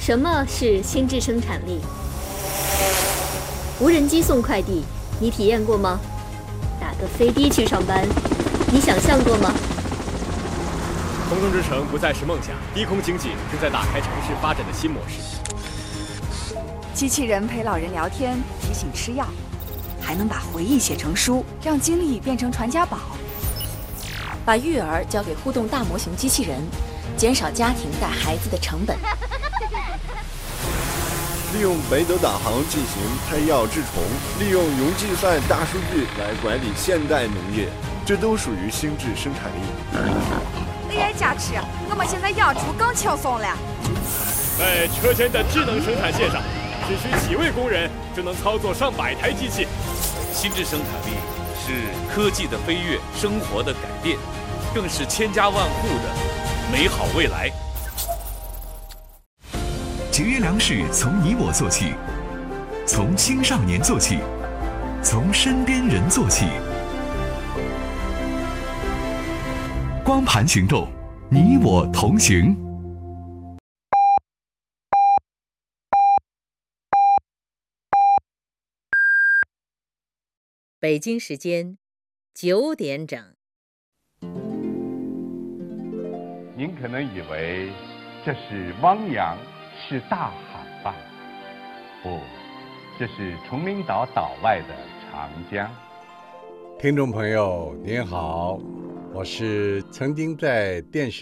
什么是心智生产力？无人机送快递，你体验过吗？打个飞的去上班，你想象过吗？ 空中之城不再是梦想，低空经济正在打开城市发展的新模式。 机器人陪老人聊天，提醒吃药，还能把回忆写成书，让经历变成传家宝。 把育儿交给互动大模型机器人，减少家庭带孩子的成本。 利用北斗导航进行配药治虫，利用云计算大数据来管理现代农业，这都属于心智生产力。 AI 加持，我们现在养猪更轻松了。 在车间的智能生产线上，只需几位工人就能操作上百台机器。 心智生产力是科技的飞跃，生活的改变，更是千家万户的美好未来。 节约粮食从你我做起，从青少年做起，从身边人做起。光盘行动，你我同行。 北京时间9点整。 您可能以为这是汪洋，是大海吧？不，这是崇明岛岛外的长江。 听众朋友您好，我是曾经在电视